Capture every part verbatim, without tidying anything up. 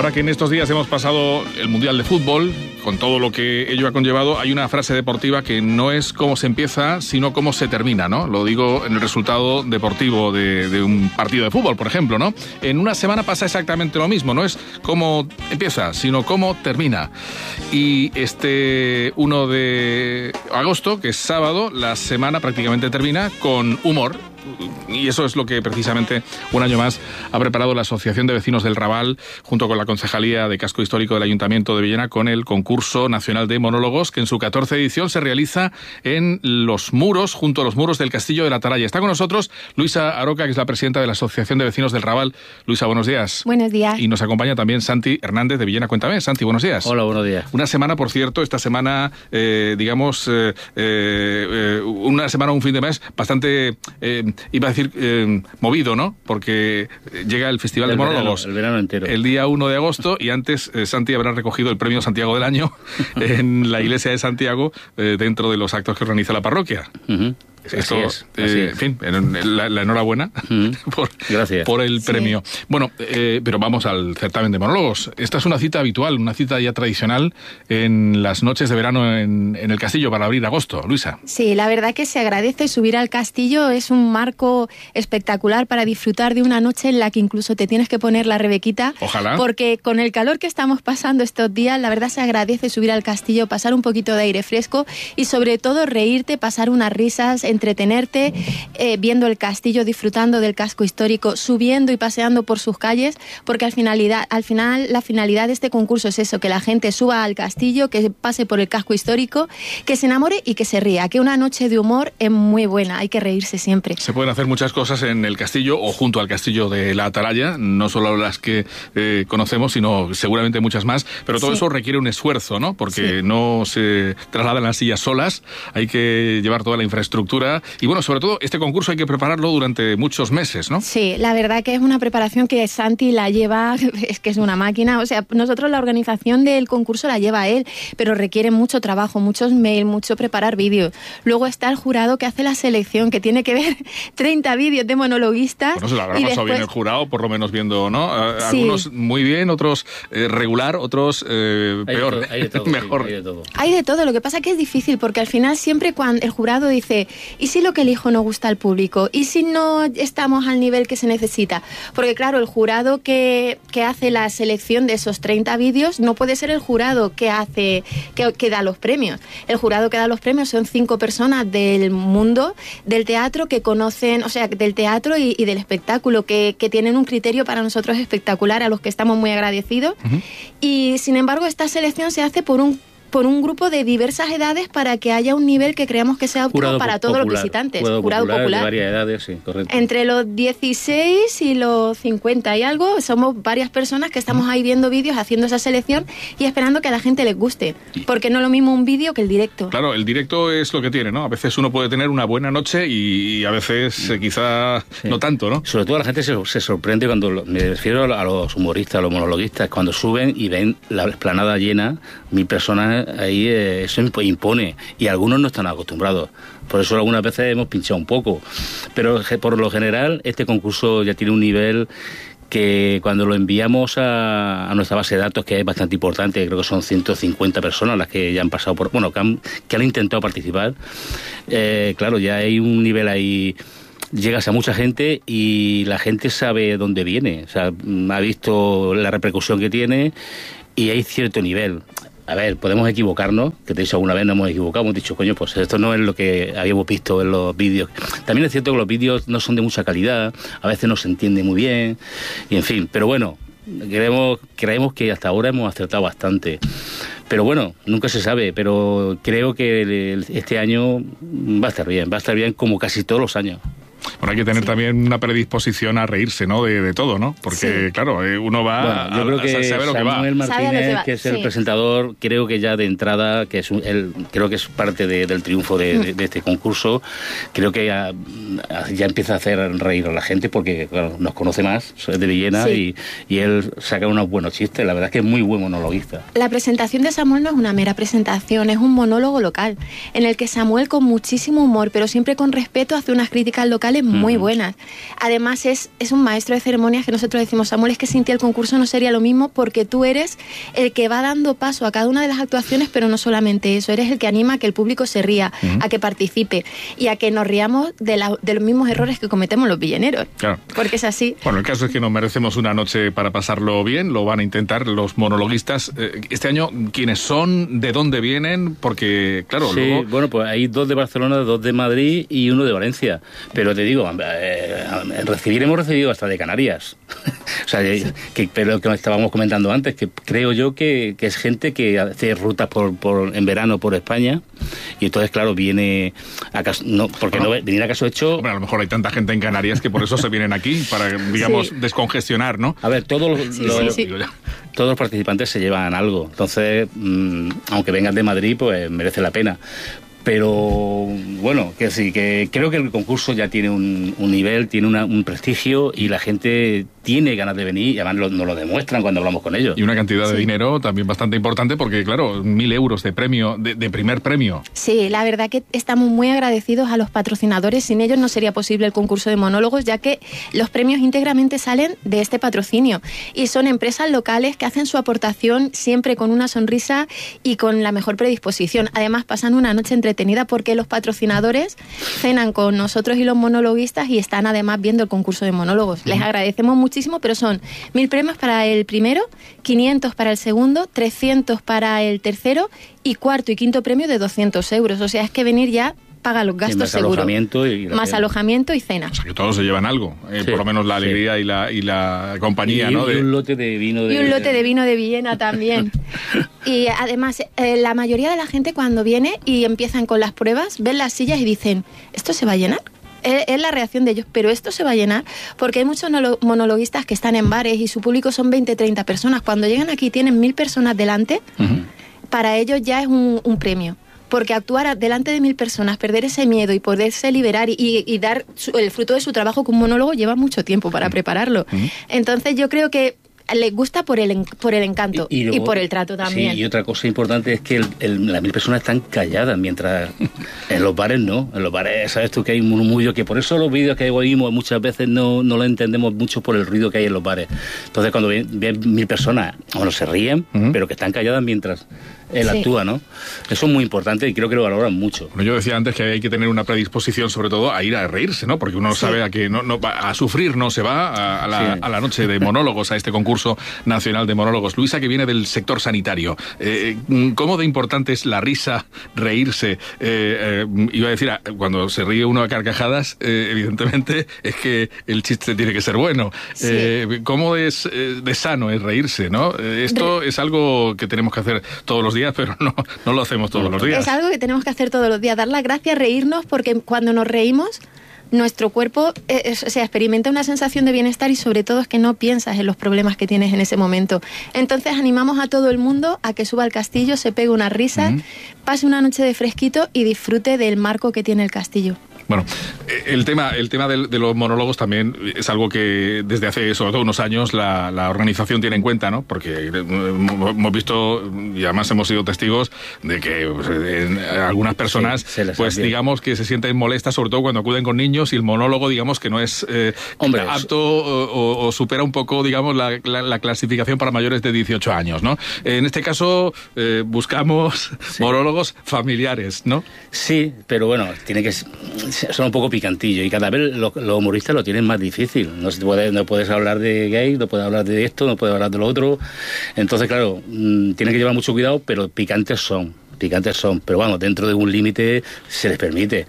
Ahora que en estos días hemos pasado el Mundial de Fútbol, con todo lo que ello ha conllevado, hay una frase deportiva que no es cómo se empieza, sino cómo se termina, ¿no? Lo digo en el resultado deportivo de, de un partido de fútbol, por ejemplo, ¿no? En una semana pasa exactamente lo mismo, no es cómo empieza, sino cómo termina. Y este uno de agosto, que es sábado, la semana prácticamente termina con humor. Y eso es lo que precisamente un año más ha preparado la Asociación de Vecinos del Raval junto con la Concejalía de Casco Histórico del Ayuntamiento de Villena con el Concurso Nacional de Monólogos, que en su catorce edición se realiza en los muros, junto a los muros del Castillo de la Atalaya. Está con nosotros Luisa Aroca, que es la presidenta de la Asociación de Vecinos del Raval. Luisa, buenos días. Buenos días. Y nos acompaña también Santi Hernández de Villena Cuéntame. Santi, buenos días. Hola, buenos días. Una semana, por cierto, esta semana, eh, digamos, eh, eh, una semana, un fin de mes bastante... Eh, iba a decir eh, movido, ¿no? Porque llega el Festival el de Monólogos verano, el verano entero. El día uno de agosto y antes eh, Santi habrá recogido el Premio Santiago del Año en la Iglesia de Santiago eh, dentro de los actos que organiza la parroquia. Uh-huh. Esto, así es, eh, así es. En fin, la, la enhorabuena uh-huh. por, Gracias. por el sí. premio. Bueno, eh, pero vamos al certamen de monólogos. Esta es una cita habitual, una cita ya tradicional en las noches de verano en, en el castillo para abrir agosto. Luisa. Sí, la verdad que se agradece. Subir al castillo es un marco espectacular para disfrutar de una noche en la que incluso te tienes que poner la rebequita. Ojalá. Porque con el calor que estamos pasando estos días, la verdad se agradece subir al castillo, pasar un poquito de aire fresco y sobre todo reírte, pasar unas risas, entretenerte, eh, viendo el castillo, disfrutando del casco histórico, subiendo y paseando por sus calles, porque al, finalidad, al final la finalidad de este concurso es eso, que la gente suba al castillo, que pase por el casco histórico, que se enamore y que se ría, que una noche de humor es muy buena, hay que reírse siempre. Se pueden hacer muchas cosas en el castillo o junto al castillo de la Atalaya, no solo las que eh, conocemos, sino seguramente muchas más, pero todo sí. eso requiere un esfuerzo, ¿no? Porque sí. no se trasladan las sillas solas, hay que llevar toda la infraestructura. Y bueno, sobre todo, este concurso hay que prepararlo durante muchos meses, ¿no? Sí, la verdad que es una preparación que Santi la lleva, es que es una máquina. O sea, nosotros la organización del concurso la lleva él, pero requiere mucho trabajo, muchos mails, mucho preparar vídeos. Luego está el jurado que hace la selección, que tiene que ver treinta vídeos de monologuistas. Bueno, se lo habrá pasado después... bien el jurado, por lo menos viendo, ¿no? Sí. Algunos muy bien, otros eh, regular, otros eh, hay peor, de todo, hay de todo, mejor. Sí, hay de todo. Hay de todo, lo que pasa es que es difícil, porque al final siempre cuando el jurado dice... ¿Y si lo que elijo no gusta al público? ¿Y si no estamos al nivel que se necesita? Porque claro, el jurado que, que hace la selección de esos treinta vídeos no puede ser el jurado que hace que, que da los premios. El jurado que da los premios son cinco personas del mundo del teatro que conocen, o sea, del teatro y, y del espectáculo, que, que tienen un criterio para nosotros espectacular, a los que estamos muy agradecidos. Uh-huh. Y sin embargo, esta selección se hace por un por un grupo de diversas edades para que haya un nivel que creamos que sea óptimo jurado para todos popular, los visitantes. Jurado, jurado popular, popular. De varias edades, sí, correcto. Entre los dieciséis y los cincuenta y algo, somos varias personas que estamos ahí viendo vídeos, haciendo esa selección y esperando que a la gente les guste. Porque no es lo mismo un vídeo que el directo. Claro, el directo es lo que tiene, ¿no? A veces uno puede tener una buena noche y a veces eh, quizá sí. no tanto, ¿no? Sobre todo la gente se, se sorprende cuando, me refiero a los humoristas, a los monologuistas, cuando suben y ven la explanada llena, mil personas ahí... Eh, eso impone y algunos no están acostumbrados, por eso algunas veces hemos pinchado un poco, pero por lo general este concurso ya tiene un nivel que cuando lo enviamos a, a nuestra base de datos, que es bastante importante, creo que son ciento cincuenta personas las que ya han pasado por, bueno, que han, que han intentado participar, eh, claro, ya hay un nivel ahí, llegas a mucha gente y la gente sabe dónde viene, o sea, ha visto la repercusión que tiene y hay cierto nivel. A ver, podemos equivocarnos, que te he dicho alguna vez, nos hemos equivocado, hemos dicho, coño, pues esto no es lo que habíamos visto en los vídeos. También es cierto que los vídeos no son de mucha calidad, a veces no se entiende muy bien, y en fin, pero bueno, creemos, creemos que hasta ahora hemos acertado bastante. Pero bueno, nunca se sabe, pero creo que el, este año va a estar bien, va a estar bien como casi todos los años. Bueno, hay que tener sí. también una predisposición a reírse, ¿no? De, de todo, ¿no? Porque, sí. claro, uno va bueno, yo creo a, que a saber lo que va. Samuel Martínez, va. que es sí. el presentador, creo que ya de entrada, que es un, él, creo que es parte de, del triunfo de, de, de este concurso, creo que ya, ya empieza a hacer reír a la gente porque, claro, nos conoce más, es de Villena sí. y, y él saca unos buenos chistes, la verdad es que es muy buen monologuista. La presentación de Samuel no es una mera presentación, es un monólogo local, en el que Samuel con muchísimo humor, pero siempre con respeto, hace unas críticas locales muy uh-huh. buenas. Además es, es un maestro de ceremonias que nosotros decimos, Samuel, es que sin ti el concurso no sería lo mismo porque tú eres el que va dando paso a cada una de las actuaciones, pero no solamente eso, eres el que anima a que el público se ría, uh-huh. a que participe y a que nos riamos de, la, de los mismos errores que cometemos los villaneros. Claro. Porque es así. Bueno, el caso es que nos merecemos una noche para pasarlo bien, lo van a intentar los monologuistas. Este año, ¿quiénes son? ¿De dónde vienen? Porque, claro, sí, luego... bueno, pues hay dos de Barcelona, dos de Madrid y uno de Valencia. Pero te digo, eh, recibir hemos recibido hasta de Canarias. O sea, que, pero que estábamos comentando antes, que creo yo que, que es gente que hace rutas por, por, en verano por España y entonces, claro, viene a caso, no, porque bueno, no venir a caso hecho... Hombre, a lo mejor hay tanta gente en Canarias que por eso se vienen aquí, para, digamos, sí. descongestionar, ¿no? A ver, todos los, sí, los, sí, sí. todos los participantes se llevan algo, entonces, mmm, aunque vengan de Madrid, pues merece la pena. Pero bueno, que sí, que creo que el concurso ya tiene un, un nivel, tiene una, un prestigio y la gente tiene ganas de venir y además lo, nos lo demuestran cuando hablamos con ellos. Y una cantidad sí. de dinero también bastante importante porque, claro, mil euros de premio, de, de primer premio. Sí, la verdad que estamos muy agradecidos a los patrocinadores. Sin ellos no sería posible el concurso de monólogos, ya que los premios íntegramente salen de este patrocinio. Y son empresas locales que hacen su aportación siempre con una sonrisa y con la mejor predisposición. Además, pasan una noche entretenida porque los patrocinadores cenan con nosotros y los monologuistas y están además viendo el concurso de monólogos. Les agradecemos muchísimo, pero son mil premios para el primero, quinientos para el segundo, trescientos para el tercero y cuarto y quinto premio de doscientos euros. O sea, es que venir ya paga los gastos sí, más seguro. Alojamiento y más cena. alojamiento y cena. O sea, que todos se llevan algo. Eh, sí, por lo menos la alegría sí. y, la, y la compañía, y, ¿no? Y de... un lote de vino de... Y un lote de vino de Villena también. Y además, eh, la mayoría de la gente cuando viene y empiezan con las pruebas, ven las sillas y dicen, ¿esto se va a llenar? Es la reacción de ellos, pero esto se va a llenar porque hay muchos monologuistas que están en bares y su público son veinte, treinta personas. Cuando llegan aquí y tienen mil personas delante, uh-huh. para ellos ya es un, un premio. Porque actuar delante de mil personas, perder ese miedo y poderse liberar y, y, y dar su, el fruto de su trabajo como monólogo lleva mucho tiempo para prepararlo. Uh-huh. Entonces yo creo que les gusta por el, por el encanto y, y, luego, y por el trato también. Sí, y otra cosa importante es que el, el, las mil personas están calladas, mientras en los bares no. En los bares, sabes tú que hay un murmullo, que por eso los vídeos que oímos muchas veces no, no lo entendemos mucho por el ruido que hay en los bares. Entonces cuando ven, ven mil personas, bueno, se ríen, uh-huh. pero que están calladas mientras él sí. actúa, ¿no? Eso es muy importante y creo que lo valoran mucho. Bueno, yo decía antes que hay que tener una predisposición, sobre todo, a ir a reírse, ¿no? Porque uno sí. sabe a que no, no a sufrir no se va a, a, la, sí. a la noche de monólogos, a este concurso nacional de monólogos. Luisa, que viene del sector sanitario, eh, ¿cómo de importante es la risa, reírse? Eh, eh, iba a decir, cuando se ríe uno a carcajadas, eh, evidentemente es que el chiste tiene que ser bueno. Sí. Eh, ¿Cómo es eh, de sano es reírse, no? Eh, esto Re- es algo que tenemos que hacer todos los días, pero no, no lo hacemos todos los días. Es algo que tenemos que hacer todos los días, dar las gracias, reírnos, porque cuando nos reímos, nuestro cuerpo eh, o sea, experimenta una sensación de bienestar y sobre todo es que no piensas en los problemas que tienes en ese momento. Entonces animamos a todo el mundo a que suba al castillo, se pegue una risa, uh-huh. pase una noche de fresquito y disfrute del marco que tiene el castillo. Bueno, el tema, el tema de, de los monólogos también es algo que desde hace sobre todo unos años la, la organización tiene en cuenta, ¿no? Porque hemos visto y además hemos sido testigos de que pues, en, algunas personas, sí, pues adviene. digamos que se sienten molestas, sobre todo cuando acuden con niños y el monólogo, digamos que no es eh, Hombre, apto o, o, o supera un poco, digamos, la, la, la clasificación para mayores de dieciocho años, ¿no? En este caso eh, buscamos sí. monólogos familiares, ¿no? Sí, pero bueno, tiene que son un poco picantillo y cada vez los, los humoristas lo tienen más difícil. No, se puede, no puedes hablar de gay, no puedes hablar de esto, no puedes hablar de lo otro. Entonces, claro, mmm, tienen que llevar mucho cuidado, pero picantes son. picantes son, pero bueno, dentro de un límite se les permite.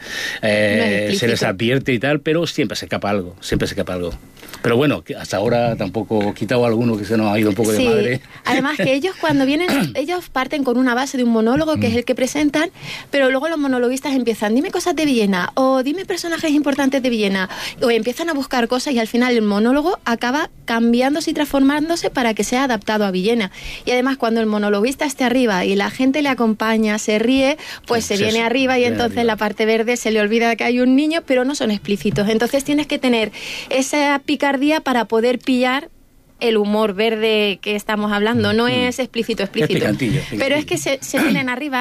Eh, no se les advierte y tal, pero siempre se escapa algo, siempre se escapa algo. Pero bueno, hasta ahora tampoco he quitado alguno que se nos ha ido un poco sí. de madre. Además que ellos cuando vienen, ellos parten con una base de un monólogo que es el que presentan, pero luego los monologuistas empiezan, dime cosas de Villena, o dime personajes importantes de Villena, o empiezan a buscar cosas y al final el monólogo acaba cambiándose y transformándose para que sea adaptado a Villena. Y además cuando el monologuista esté arriba y la gente le acompaña, se ríe, pues sí, se viene sí, arriba y entonces arriba. La parte verde se le olvida que hay un niño, pero no son explícitos. Entonces tienes que tener esa picardía para poder pillar el humor verde que estamos hablando. No mm. es explícito, explícito. Es picantillo, picantillo. Pero es que se, se vienen arriba,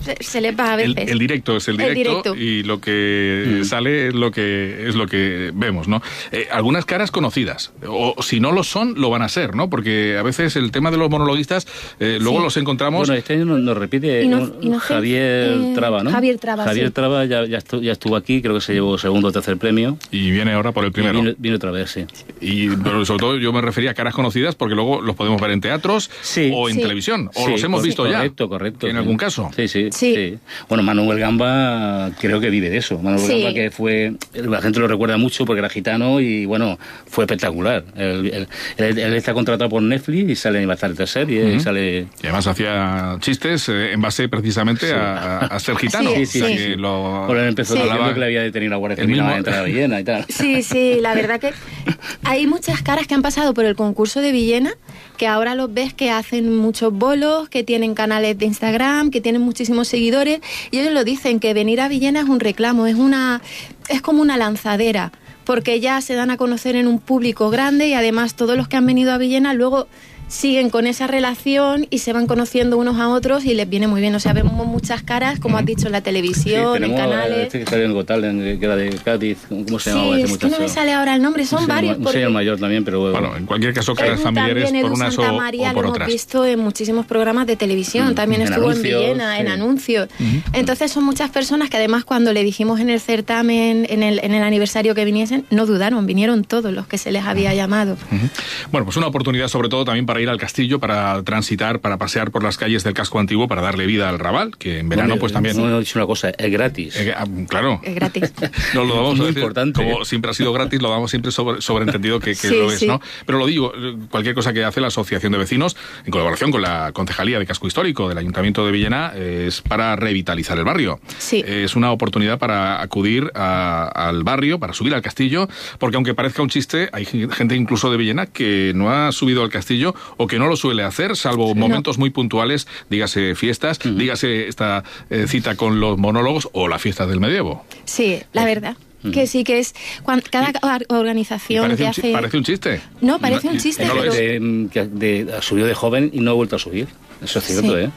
se, se les va a veces. El, el directo es el directo, el directo. Y lo que mm. sale es lo que es lo que vemos, ¿no? Eh, algunas caras conocidas, o si no lo son, lo van a ser, ¿no? Porque a veces el tema de los monologuistas, eh, luego sí. los encontramos... Bueno, este año nos, nos repite no, no Javier eh, Traba, ¿no? Javier Traba, Javier sí. Traba ya, ya, estuvo, ya estuvo aquí, creo que se llevó segundo o tercer premio. Y viene ahora por el primero. Viene, viene otra vez, sí. Y pero sobre todo yo me refería a caras conocidas porque luego los podemos ver en teatros sí. o en sí. televisión, o sí, los hemos sí, visto correcto, ya. Correcto, correcto. En algún caso. Sí, sí, sí. sí. Bueno, Manuel Gamba creo que vive de eso. Manuel sí. Gamba que fue... La gente lo recuerda mucho porque era gitano y, bueno, fue espectacular. Él, él, él, él está contratado por Netflix y sale en bastantes series. Uh-huh. y, sale... y además hacía chistes eh, en base precisamente sí. a, a ser gitano. Sí, sí, sí. sí. Que lo... Bueno, él empezó sí. diciendo que le había detenido la Guardia Civil a la entrada de Villena y tal. Sí, sí, la verdad que hay muchas caras que han pasado por el concurso de Villena que ahora los ves que hacen muchos bolos, que tienen canales de Instagram, que tienen muchísimos seguidores, y ellos lo dicen, que venir a Villena es un reclamo, es una es como una lanzadera, porque ya se dan a conocer en un público grande y además todos los que han venido a Villena luego siguen con esa relación y se van conociendo unos a otros y les viene muy bien. O sea, vemos muchas caras, como has dicho, en la televisión, sí, en canales. Este que salió en Got Talent, que era de Cádiz, ¿cómo se llamaba sí, este muchacho? Sí, es que no me sale ahora el nombre, son sí, varios. No sé el mayor también, pero... Bueno, en cualquier caso, caras familiares también, por Edu unas Santa o, María, o por lo otras. hemos visto en muchísimos programas de televisión, mm, también en estuvo anuncios, en Villena, sí. en anuncios. Uh-huh. Entonces son muchas personas que además cuando le dijimos en el certamen, en el, en el aniversario que viniesen, no dudaron, vinieron todos los que se les había uh-huh. llamado. Uh-huh. Bueno, pues una oportunidad sobre todo también para ir al castillo, para transitar, para pasear por las calles del casco antiguo, para darle vida al Raval, que en verano no, pues también... No, no he dicho una cosa, es gratis. Eh, claro. Es gratis. Nos lo damos muy a decir, importante. Como siempre ha sido gratis, lo damos siempre sobre, sobreentendido que, que sí, lo es, sí. ¿no? Pero lo digo, cualquier cosa que hace la Asociación de Vecinos, en colaboración con la Concejalía de Casco Histórico del Ayuntamiento de Villena, es para revitalizar el barrio. Sí. Es una oportunidad para acudir a, al barrio, para subir al castillo, porque aunque parezca un chiste, hay gente incluso de Villena que no ha subido al castillo o que no lo suele hacer, salvo sí, momentos no. muy puntuales, dígase fiestas, uh-huh. dígase esta eh, cita con los monólogos o la fiesta del medievo. Sí, la verdad. Que sí, que es cuando, cada organización que hace... ¿Parece un chiste? No, parece un chiste, no, pero... De, que de, subió de joven y no ha vuelto a subir. Eso es cierto, sí. ¿eh?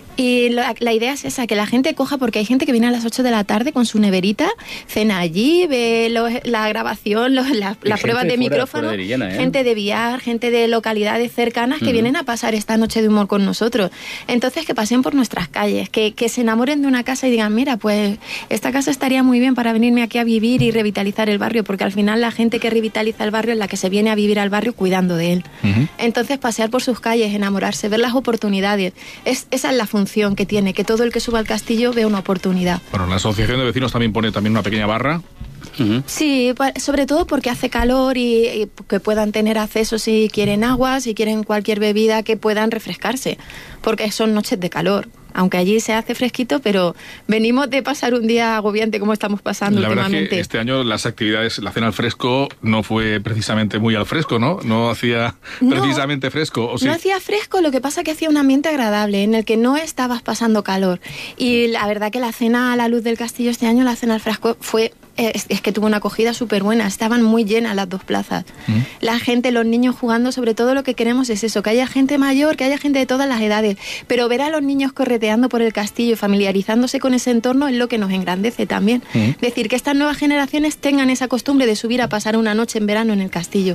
Y la, la idea es esa, que la gente coja, porque hay gente que viene a las ocho de la tarde con su neverita, cena allí, ve lo, la grabación, lo, la, las pruebas de fuera, micrófono, fuera de Villena, ¿eh? Gente de Villar, gente de localidades cercanas que uh-huh. vienen a pasar esta noche de humor con nosotros. Entonces, que pasen por nuestras calles, que, que se enamoren de una casa y digan, mira, pues esta casa estaría muy bien para venirme aquí a vivir y revitalizar el barrio, porque al final la gente que revitaliza el barrio es la que se viene a vivir al barrio cuidando de él. Uh-huh. Entonces, pasear por sus calles, enamorarse, ver las oportunidades, es, esa es la función que tiene, que todo el que suba al castillo vea una oportunidad. Bueno, la Asociación de Vecinos también pone también una pequeña barra. Uh-huh. Sí, sobre todo porque hace calor y, y que puedan tener acceso si quieren agua, si quieren cualquier bebida, que puedan refrescarse, porque son noches de calor. Aunque allí se hace fresquito, pero venimos de pasar un día agobiante como estamos pasando la últimamente. La verdad es que este año las actividades, la cena al fresco no fue precisamente muy al fresco, ¿no? No hacía no, precisamente fresco, ¿o sí? No hacía fresco, lo que pasa que hacía un ambiente agradable en el que no estabas pasando calor. Y la verdad que la cena a la luz del castillo este año, la cena al fresco, fue... Es, es que tuvo una acogida súper buena, estaban muy llenas las dos plazas. ¿Mm? La gente, los niños jugando, sobre todo lo que queremos es eso, que haya gente mayor, que haya gente de todas las edades, pero ver a los niños correteando por el castillo y familiarizándose con ese entorno es lo que nos engrandece también. ¿Mm? Decir, que estas nuevas generaciones tengan esa costumbre de subir a pasar una noche en verano en el castillo.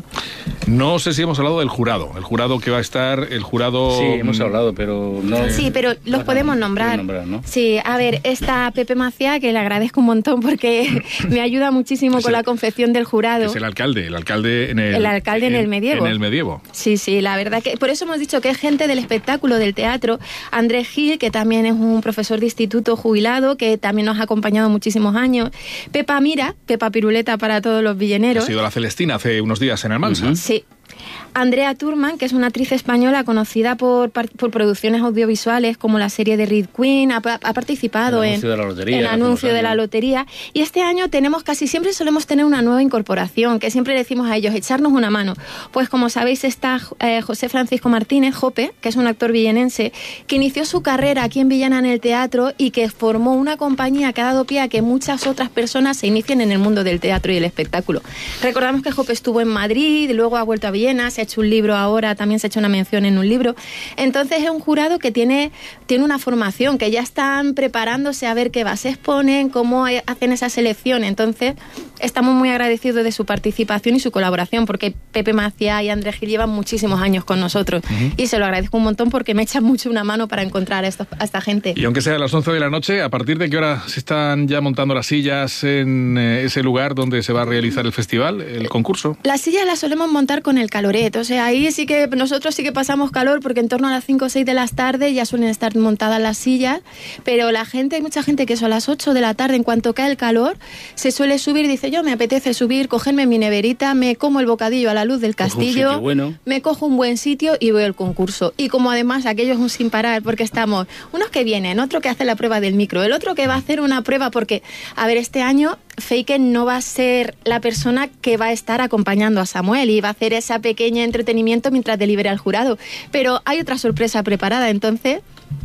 No sé si hemos hablado del jurado, el jurado que va a estar, el jurado... Sí, hemos hablado, pero no... Sí, pero los podemos nombrar. nombrar ¿no? Sí, a ver, está Pepe Maciá, que le agradezco un montón porque... me ayuda muchísimo es con el, la confección del jurado. Es el alcalde, el alcalde en el, el alcalde en, en el medievo. En el medievo. Sí, sí, la verdad que por eso hemos dicho que es gente del espectáculo, del teatro. Andrés Gil, que también es un profesor de instituto jubilado, que también nos ha acompañado muchísimos años. Pepa Mira, Pepa Piruleta para todos los villeneros. Ha sido la Celestina hace unos días en Almansa. Uh-huh. Sí. Andrea Turman, que es una actriz española conocida por, por producciones audiovisuales como la serie de Red Queen, ha, ha participado en el anuncio, anuncio de la lotería. Y este año tenemos, casi siempre solemos tener una nueva incorporación, que siempre decimos a ellos, echarnos una mano. Pues como sabéis está eh, José Francisco Martínez, Jope, que es un actor villenense, que inició su carrera aquí en Villena en el teatro y que formó una compañía que ha dado pie a que muchas otras personas se inicien en el mundo del teatro y el espectáculo. Recordamos que Jope estuvo en Madrid, luego ha vuelto a Villena, se ha hecho un libro ahora, también se ha hecho una mención en un libro. Entonces es un jurado que tiene, tiene una formación, que ya están preparándose a ver qué bases exponen, cómo hacen esa selección. Entonces estamos muy agradecidos de su participación y su colaboración, porque Pepe Maciá y Andrés Gil llevan muchísimos años con nosotros, uh-huh. y se lo agradezco un montón porque me echan mucho una mano para encontrar a, estos, a esta gente. Y aunque sea a las once de la noche, ¿a partir de qué hora se están ya montando las sillas en eh, ese lugar donde se va a realizar el festival, el concurso? Las sillas las solemos montar con el caloret, o sea, ahí sí que nosotros sí que pasamos calor, porque en torno a las cinco o seis de la tarde ya suelen estar montadas las sillas, pero la gente, hay mucha gente que eso a las ocho de la tarde, en cuanto cae el calor, se suele subir, dice, yo me apetece subir, cogerme mi neverita, me como el bocadillo a la luz del castillo, bueno. me cojo un buen sitio y veo el concurso. Y como además aquello es un sin parar, porque estamos unos que vienen, otro que hace la prueba del micro, el otro que va a hacer una prueba, porque, a ver, este año Feiken no va a ser la persona que va a estar acompañando a Samuel y va a hacer ese pequeño entretenimiento mientras delibera el jurado, pero hay otra sorpresa preparada, entonces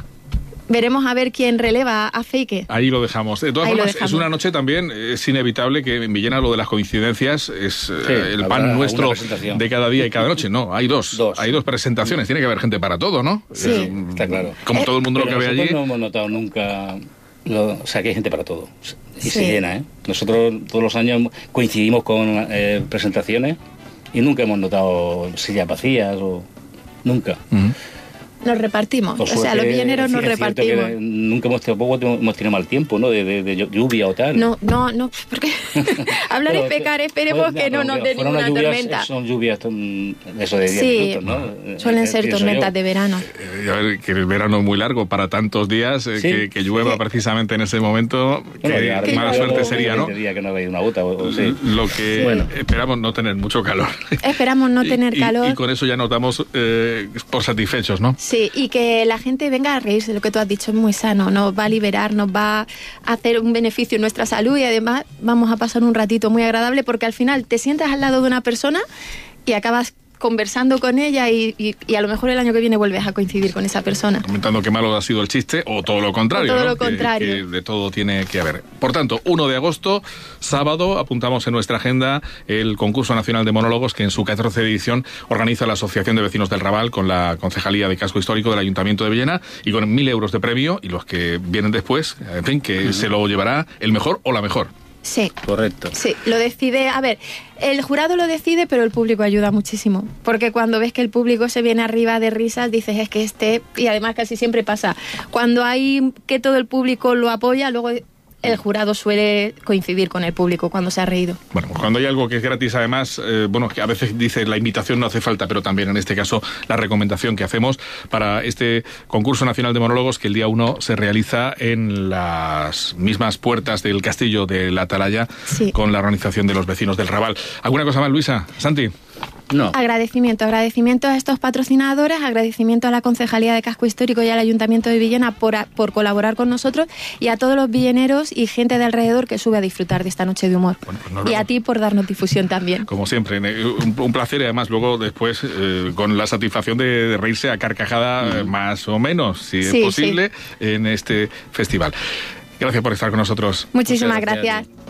veremos a ver quién releva a Feike. Ahí lo dejamos. De todas Ahí formas, es una noche también, es inevitable que en Villena lo de las coincidencias es sí, eh, el pan nuestro de cada día y cada noche. No, hay dos. dos. Hay dos presentaciones. Tiene que haber gente para todo, ¿no? Sí. Eh, Está claro. Como eh, todo el mundo lo que ve allí. No hemos notado nunca... Lo, o sea, que hay gente para todo. Y sí. se llena, ¿eh? Nosotros todos los años coincidimos con eh, presentaciones y nunca hemos notado sillas vacías o... Nunca. Uh-huh. Nos repartimos, o sea, los villaneros nos repartimos. Nunca hemos tenido, hemos tenido mal tiempo, ¿no? De, de, de lluvia o tal. No, no, no, porque hablar es pecar, esperemos que no nos dé ninguna lluvias, tormenta. Son lluvias, eso de diez sí, minutos, ¿no? Suelen ser Pienso tormentas yo. de verano. Eh, a ver, que el verano es muy largo para tantos días, eh, sí, que, que llueva sí. precisamente en ese momento, bueno, que, que mala suerte sería, ¿no? Día que no veis una gota, o, o sí. Lo que bueno. esperamos no tener mucho calor. Esperamos no tener y, calor. Y, y con eso ya nos damos eh, por satisfechos, ¿no? Sí, y que la gente venga a reírse, lo que tú has dicho es muy sano, nos va a liberar, nos va a hacer un beneficio en nuestra salud y además vamos a pasar un ratito muy agradable porque al final te sientas al lado de una persona y acabas conversando con ella y, y, y a lo mejor el año que viene vuelves a coincidir con esa persona. Comentando qué malo ha sido el chiste o todo lo contrario. O todo ¿no? lo contrario. Que, que de todo tiene que haber. Por tanto, primero de agosto, sábado, apuntamos en nuestra agenda el concurso nacional de monólogos que en su catorce edición organiza la Asociación de Vecinos del Raval con la Concejalía de Casco Histórico del Ayuntamiento de Villena y con mil euros de premio y los que vienen después, en fin, que uh-huh. se lo llevará el mejor o la mejor. Sí. Correcto. Sí, lo decide, a ver, el jurado lo decide, pero el público ayuda muchísimo, porque cuando ves que el público se viene arriba de risas, dices, es que este, y además casi siempre pasa, cuando hay que todo el público lo apoya, luego el jurado suele coincidir con el público cuando se ha reído. Bueno, pues cuando hay algo que es gratis, además, eh, bueno, que a veces dice la invitación no hace falta, pero también en este caso la recomendación que hacemos para este concurso nacional de monólogos que el día uno se realiza en las mismas puertas del Castillo de la Atalaya, sí. con la organización de los vecinos del Raval. ¿Alguna cosa más, Luisa? Santi. No. Agradecimiento, agradecimiento a estos patrocinadores, agradecimiento a la Concejalía de Casco Histórico y al Ayuntamiento de Villena por, a, por colaborar con nosotros y a todos los villeneros y gente de alrededor que sube a disfrutar de esta noche de humor. Bueno, pues y a ti por darnos difusión también. Como siempre, un, un placer y además luego después eh, con la satisfacción de, de reírse a carcajada mm. más o menos, si sí, es posible, sí. en este festival. Gracias por estar con nosotros. Muchísimas Muchas gracias. gracias.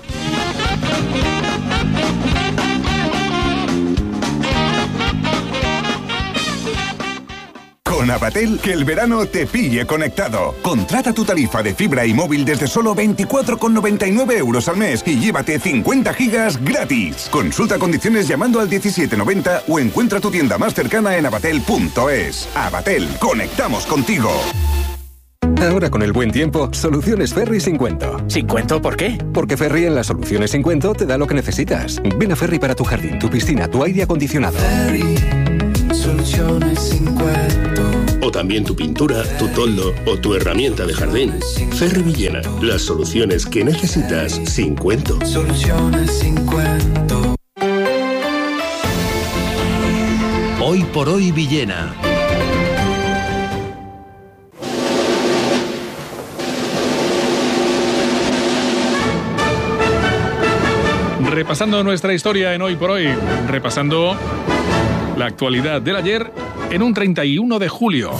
Con Avatel, que el verano te pille conectado. Contrata tu tarifa de fibra y móvil desde solo veinticuatro con noventa y nueve euros al mes y llévate cincuenta gigas gratis. Consulta condiciones llamando al diecisiete noventa o encuentra tu tienda más cercana en avatel punto es. Avatel, conectamos contigo. Ahora con el buen tiempo, Soluciones Ferry sin cuento. ¿Sin cuento por qué? Porque Ferry en las Soluciones sin cuento te da lo que necesitas. Ven a Ferry para tu jardín, tu piscina, tu aire acondicionado. Ferry, Soluciones sin cuento. O también tu pintura, tu toldo o tu herramienta de jardín. Ferry Villena, las soluciones que necesitas sin cuento. Soluciones sin cuento. Hoy por hoy Villena. Repasando nuestra historia en Hoy por Hoy, repasando la actualidad del ayer en un treinta y uno de julio.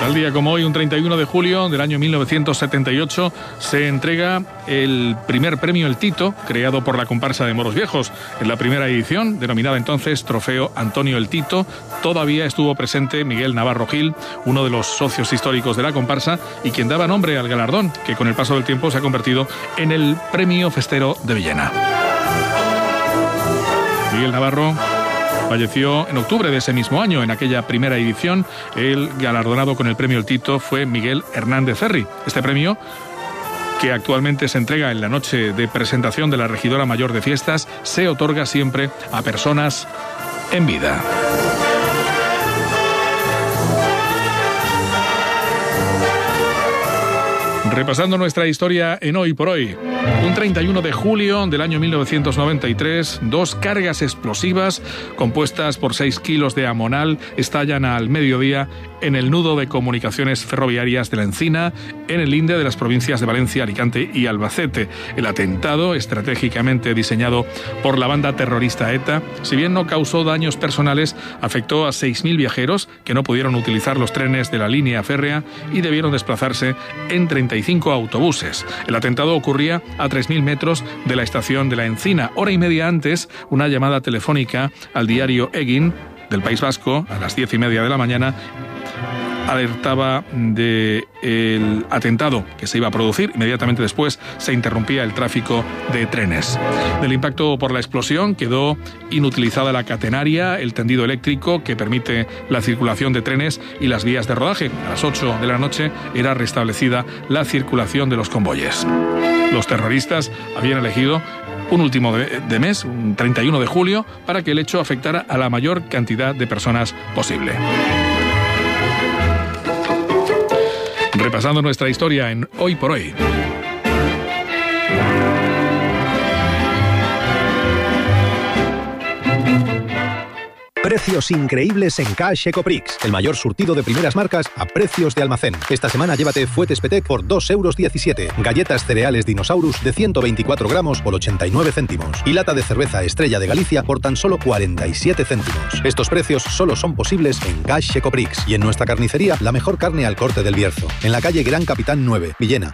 Tal día como hoy, un treinta y uno de julio del año mil novecientos setenta y ocho, se entrega el primer premio El Tito, creado por la comparsa de Moros Viejos. En la primera edición, denominada entonces Trofeo Antonio El Tito, todavía estuvo presente Miguel Navarro Gil, uno de los socios históricos de la comparsa y quien daba nombre al galardón, que con el paso del tiempo se ha convertido en el Premio Festero de Villena. Miguel Navarro falleció en octubre de ese mismo año. En aquella primera edición, el galardonado con el premio El Tito fue Miguel Hernández Ferri. Este premio, que actualmente se entrega en la noche de presentación de la regidora mayor de fiestas, se otorga siempre a personas en vida. Repasando nuestra historia en Hoy por Hoy. Un treinta y uno de julio del año mil novecientos noventa y tres, dos cargas explosivas compuestas por seis kilos de amonal estallan al mediodía en el nudo de comunicaciones ferroviarias de La Encina, en el linde de las provincias de Valencia, Alicante y Albacete. El atentado, estratégicamente diseñado por la banda terrorista ETA, si bien no causó daños personales, afectó a seis mil viajeros que no pudieron utilizar los trenes de la línea férrea y debieron desplazarse en treinta y cinco autobuses. El atentado ocurría a tres mil metros de la estación de La Encina. Hora y media antes, una llamada telefónica al diario Egin del País Vasco, a las diez y media de la mañana, alertaba del atentado que se iba a producir. Inmediatamente después se interrumpía el tráfico de trenes. Del impacto por la explosión quedó inutilizada la catenaria, el tendido eléctrico que permite la circulación de trenes y las vías de rodaje. A las ocho de la noche era restablecida la circulación de los convoyes. Los terroristas habían elegido un último de, de mes, un treinta y uno de julio, para que el hecho afectara a la mayor cantidad de personas posible. Repasando nuestra historia en Hoy por Hoy. Precios increíbles en Cash Ecoprix, el mayor surtido de primeras marcas a precios de almacén. Esta semana llévate Fuetes Petec por dos euros diecisiete, galletas cereales Dinosaurus de ciento veinticuatro gramos por ochenta y nueve céntimos y lata de cerveza Estrella de Galicia por tan solo cuarenta y siete céntimos. Estos precios solo son posibles en Cash Ecoprix y en nuestra carnicería La Mejor Carne al Corte del Bierzo, en la calle Gran Capitán nueve, Villena.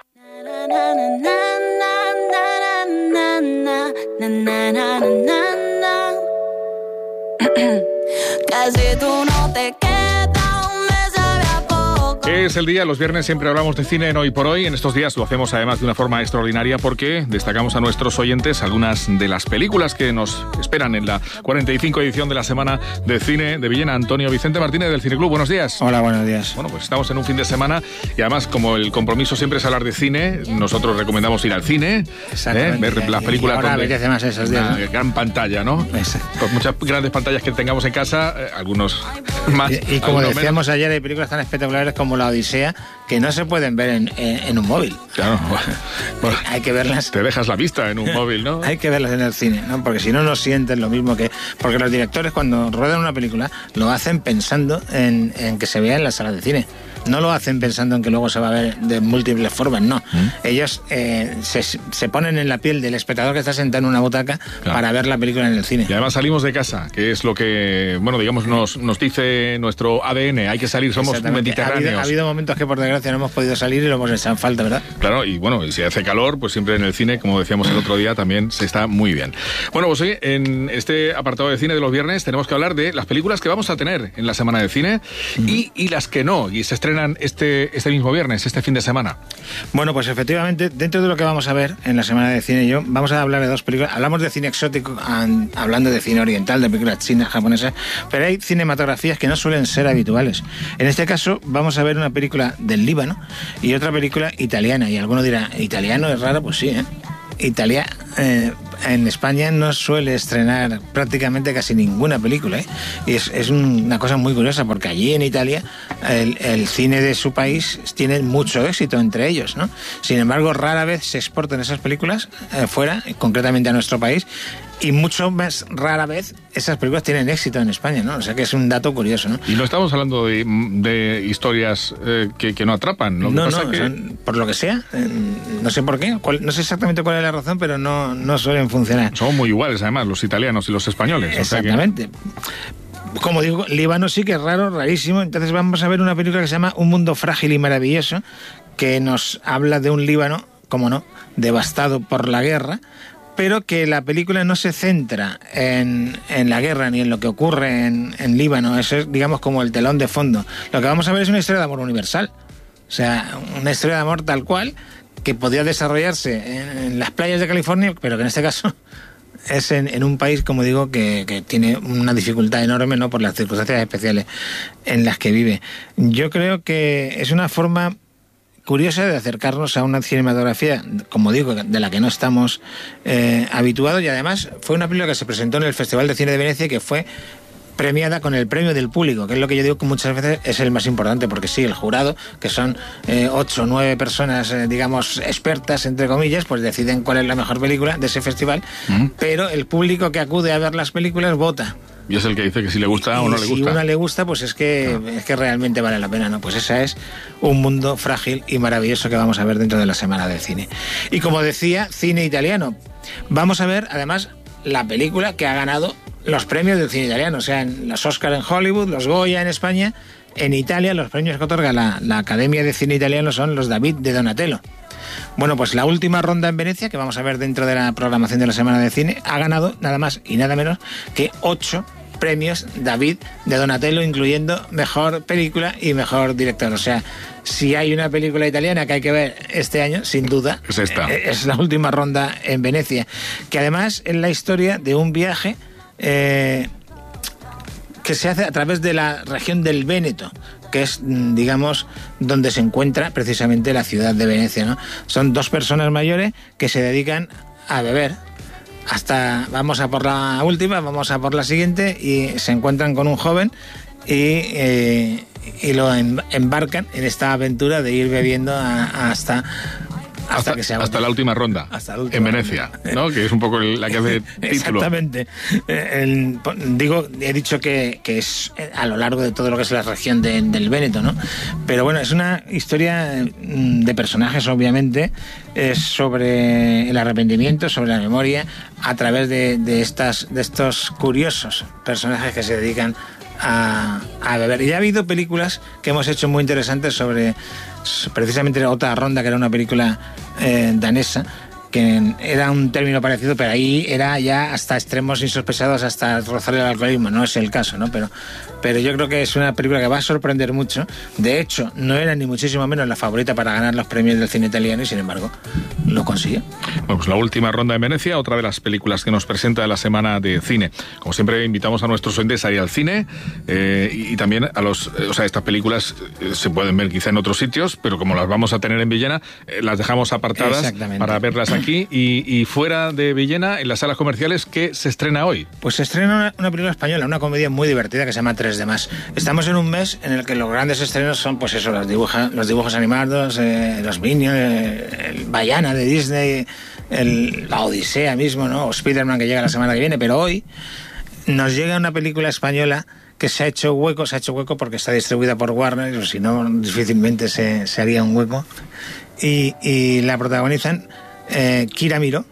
Casi tú no te quedas, me sabe a poco. Es el día, los viernes siempre hablamos de cine en Hoy por Hoy. En estos días lo hacemos además de una forma extraordinaria porque destacamos a nuestros oyentes algunas de las películas que nos esperan en la cuarenta y cinco edición de la Semana de Cine de Villena. Antonio Vicente Martínez del Cineclub, buenos días. Hola, buenos días. Bueno, pues estamos en un fin de semana y además como el compromiso siempre es hablar de cine, nosotros recomendamos ir al cine, ¿eh? Ver las películas con más esos días, una ¿no? gran pantalla, ¿no? Exacto. Con muchas grandes pantallas que tengamos en casa, eh, algunos más. Y, y como algunos decíamos menos. ayer, hay películas tan espectaculares como La Odisea que no se pueden ver en, en, en un móvil. Claro, bueno, hay que verlas. Te dejas la vista en un móvil, ¿no? Hay que verlas en el cine, ¿no? Porque si no, no sientes lo mismo que... Porque los directores cuando ruedan una película lo hacen pensando en, en que se vea en la sala de cine. No lo hacen pensando en que luego se va a ver de múltiples formas, no. ¿Mm? Ellos eh, se, se ponen en la piel del espectador que está sentado en una butaca claro. para ver la película en el cine. Y además salimos de casa, que es lo que, bueno, digamos, nos, nos dice nuestro A D N. Hay que salir, somos mediterráneos. Ha habido, ha habido momentos que por desgracia no hemos podido salir y lo hemos echado en falta, ¿verdad? Claro, y bueno, y si hace calor, pues siempre en el cine, como decíamos el otro día, también se está muy bien. Bueno, pues hoy en este apartado de cine de los viernes tenemos que hablar de las películas que vamos a tener en la Semana de Cine mm. y, y las que no, y se estrenan este... este mismo viernes, este fin de semana. Bueno, pues efectivamente, dentro de lo que vamos a ver en la Semana de Cine, yo vamos a hablar de dos películas. Hablamos de cine exótico, hablando de cine oriental, de películas chinas, japonesas, pero hay cinematografías que no suelen ser habituales. En este caso, vamos a ver una película del Líbano y otra película italiana. Y alguno dirá, ¿italiano es raro? Pues sí, ¿eh? Italia... Eh, en España no suele estrenar prácticamente casi ninguna película, ¿eh? Y es, es una cosa muy curiosa porque allí en Italia el, el cine de su país tiene mucho éxito entre ellos, ¿no? Sin embargo, rara vez se exportan esas películas eh, fuera, concretamente a nuestro país, y mucho más rara vez esas películas tienen éxito en España, ¿no? O sea que es un dato curioso, ¿no? Y no estamos hablando de, de historias eh, que, que no atrapan, ¿no? No, pasa no, que... son, por lo que sea, eh, no sé por qué, cuál, no sé exactamente cuál es la razón, pero no, no suelen funcionar. Son muy iguales, además, los italianos y los españoles. Exactamente. O sea que... como digo, Líbano sí que es raro, rarísimo. Entonces vamos a ver una película que se llama Un mundo frágil y maravilloso, que nos habla de un Líbano, como no, devastado por la guerra, pero que la película no se centra en, en la guerra ni en lo que ocurre en, en Líbano. Eso es, digamos, como el telón de fondo. Lo que vamos a ver es una historia de amor universal. O sea, una historia de amor tal cual, que podría desarrollarse en, en las playas de California, pero que en este caso es en, en un país, como digo, que, que tiene una dificultad enorme, ¿no?, por las circunstancias especiales en las que vive. Yo creo que es una forma curiosa de acercarnos a una cinematografía, como digo, de la que no estamos eh, habituados, y además fue una película que se presentó en el Festival de Cine de Venecia y que fue premiada con el premio del público, que es lo que yo digo que muchas veces es el más importante, porque sí, el jurado, que son eh, ocho o nueve personas, eh, digamos, expertas, entre comillas, pues deciden cuál es la mejor película de ese festival, uh-huh. pero el público que acude a ver las películas vota. Y es el que dice que si le gusta o no le gusta. Si una le gusta, pues es que, no. es que realmente vale la pena, ¿no? Pues esa es Un mundo frágil y maravilloso que vamos a ver dentro de la Semana del Cine. Y como decía, cine italiano. Vamos a ver, además, la película que ha ganado los premios del cine italiano, o sea, en los Oscar en Hollywood, los Goya en España. En Italia, los premios que otorga la, la Academia de Cine Italiano son los David de Donatello. Bueno, pues la última ronda en Venecia, que vamos a ver dentro de la programación de la Semana de Cine, ha ganado nada más y nada menos que ocho premios David de Donatello, incluyendo mejor película y mejor director. O sea, si hay una película italiana que hay que ver este año, sin duda, es esta. Es la última ronda en Venecia, que además es la historia de un viaje eh, que se hace a través de la región del Véneto, que es, digamos, donde se encuentra precisamente la ciudad de Venecia, ¿no? Son dos personas mayores que se dedican a beber. Hasta, vamos a por la última, vamos a por la siguiente, y se encuentran con un joven y, eh, y lo embarcan en esta aventura de ir bebiendo a, hasta... Hasta, hasta, que se hasta la última ronda, hasta la última en Venecia, ronda. ¿no? Que es un poco la que hace título. Exactamente. El, digo, he dicho que, que es a lo largo de todo lo que es la región de, del Véneto, ¿no? Pero bueno, es una historia de personajes, obviamente, es sobre el arrepentimiento, sobre la memoria, a través de, de, estas, de estos curiosos personajes que se dedican a, a beber. Y ha habido películas que hemos hecho muy interesantes sobre, precisamente, otra ronda, que era una película eh, danesa, que era un término parecido, pero ahí era ya hasta extremos insospechados, hasta rozar el alcoholismo. No es el caso, ¿no? Pero, pero yo creo que es una película que va a sorprender mucho. De hecho, no era ni muchísimo menos la favorita para ganar los premios del cine italiano, y sin embargo lo consiguió. Bueno, pues la última ronda en Venecia, otra de las películas que nos presenta la Semana de Cine. Como siempre, invitamos a nuestros oyentes a ir al cine eh, y, y también a los... Eh, o sea, estas películas eh, se pueden ver quizá en otros sitios, pero como las vamos a tener en Villena, eh, las dejamos apartadas para verlas aquí. Y, y fuera de Villena, en las salas comerciales, ¿qué se estrena hoy? Pues se estrena una, una película española, una comedia muy divertida que se llama Tres de Más. Estamos en un mes en el que los grandes estrenos son, pues eso, los, dibuja, los dibujos animados, eh, los Minions, eh, el Vaiana de Disney, el, la Odisea mismo, ¿no? O Spider-Man, que llega la semana que viene. Pero hoy nos llega una película española que se ha hecho hueco, se ha hecho hueco porque está distribuida por Warner, o si no, difícilmente se, se haría un hueco. Y, y la protagonizan Eh, Kira Miró,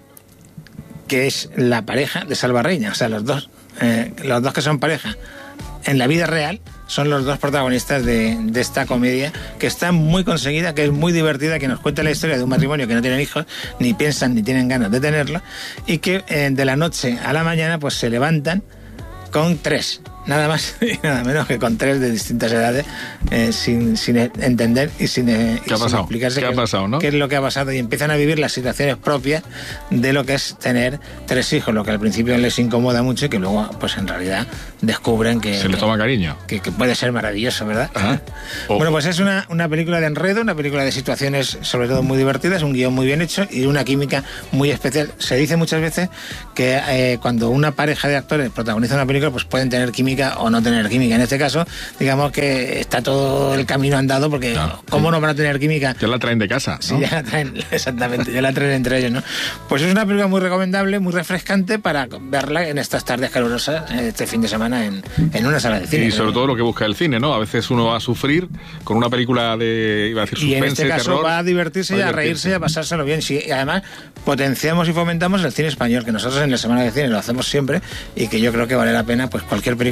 que es la pareja de Salva Reina. O sea, los dos, eh, los dos que son pareja en la vida real son los dos protagonistas de, de esta comedia, que está muy conseguida, que es muy divertida, que nos cuenta la historia de un matrimonio que no tienen hijos, ni piensan ni tienen ganas de tenerlo, y que eh, de la noche a la mañana pues se levantan con tres, nada más y nada menos que con tres de distintas edades, eh, sin, sin entender y sin, eh, ¿Qué ha sin pasado? explicarse ¿Qué ha pasado, no? qué es lo que ha pasado, y empiezan a vivir las situaciones propias de lo que es tener tres hijos, lo que al principio les incomoda mucho y que luego, pues en realidad, descubren que... Se les toma cariño. Que, que puede ser maravilloso, ¿verdad? Oh. Bueno, pues es una, una película de enredo, una película de situaciones sobre todo muy divertidas, un guión muy bien hecho y una química muy especial. Se dice muchas veces que eh, cuando una pareja de actores protagoniza una película, pues pueden tener química o no tener química. En este caso, digamos que está todo el camino andado, porque claro, ¿cómo sí. no van a tener química? Ya la traen de casa, ¿no? Sí, ya la traen, exactamente, ya la traen entre ellos, ¿no? Pues es una película muy recomendable, muy refrescante para verla en estas tardes calurosas, este fin de semana en, en una sala de cine. Y sobre todo lo que busca el cine, ¿no? A veces uno va a sufrir con una película de, iba a decir, suspense, y en este caso terror, va a divertirse, y a reírse y a pasárselo bien. Sí, y además potenciamos y fomentamos el cine español, que nosotros en la Semana de Cine lo hacemos siempre, y que yo creo que vale la pena, pues cualquier película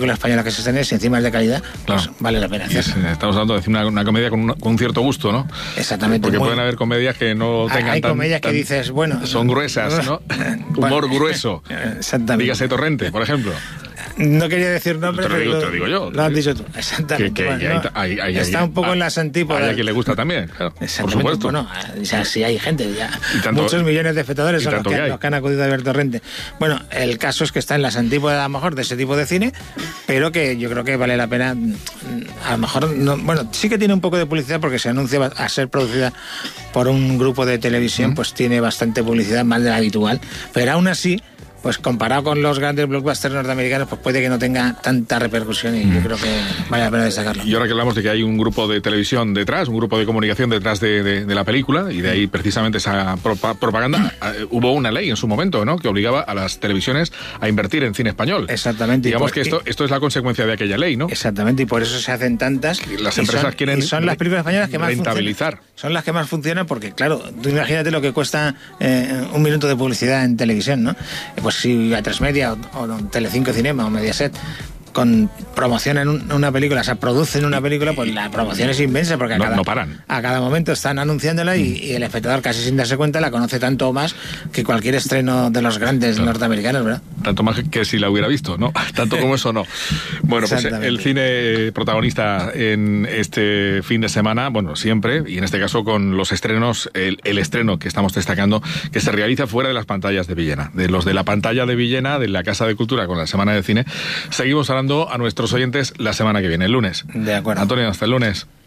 película española que se estrene, si encima es de calidad, claro, pues vale la pena hacerla. Estamos hablando de una, una comedia con un, con un cierto gusto, ¿no? Exactamente. Porque muy... pueden haber comedias que no tengan Hay tan, comedias tan, que dices, bueno... Son gruesas, ¿no? Humor bueno, grueso. Exactamente. Dígase Torrente, por ejemplo. No quería decir nombres, te lo digo, pero te lo digo yo. Lo has dicho tú, exactamente. Que, que, bueno, que hay, hay, hay, está hay, un poco hay, en las antípodas. Hay a quien le gusta también, claro, por supuesto. Bueno, o sea, sí hay gente, ya tanto, muchos millones de espectadores son los que, que los que han acudido a ver Torrente. Bueno, el caso es que está en las antípodas a lo mejor de ese tipo de cine, pero que yo creo que vale la pena, a lo mejor, no, bueno, sí que tiene un poco de publicidad porque se anuncia a ser producida por un grupo de televisión, ¿Mm? Pues tiene bastante publicidad, más de la habitual, pero aún así, pues comparado con los grandes blockbusters norteamericanos, pues puede que no tenga tanta repercusión y mm. yo creo que vale la pena destacarlo. Y ahora que hablamos de que hay un grupo de televisión detrás, un grupo de comunicación detrás de, de, de la película, y de ahí precisamente esa propa, propaganda, hubo una ley en su momento, ¿no?, que obligaba a las televisiones a invertir en cine español. Exactamente. Digamos por, que esto, esto es la consecuencia de aquella ley, ¿no? Exactamente, y por eso se hacen tantas. Las empresas son, quieren y son las películas españolas que más rentabilizar. Funcionan. Son las que más funcionan porque, claro, tú imagínate lo que cuesta eh, un minuto de publicidad en televisión, ¿no? Pues si a tres Media o, o Telecinco Cinema o Mediaset con promoción en un, una película, o sea, producen una película, pues la promoción es inmensa porque a, no, cada, no paran. a cada momento están anunciándola y, y el espectador casi sin darse cuenta la conoce tanto o más que cualquier estreno de los grandes claro. norteamericanos, ¿verdad? Tanto más que si la hubiera visto, ¿no? Tanto como eso no. Bueno, pues el cine protagonista en este fin de semana, bueno, siempre, y en este caso con los estrenos, el, el estreno que estamos destacando, que se realiza fuera de las pantallas de Villena, de los de la pantalla de Villena, de la Casa de Cultura con la Semana de Cine. Seguimos hablando a nuestros oyentes la semana que viene, el lunes. De acuerdo. Antonio, hasta el lunes.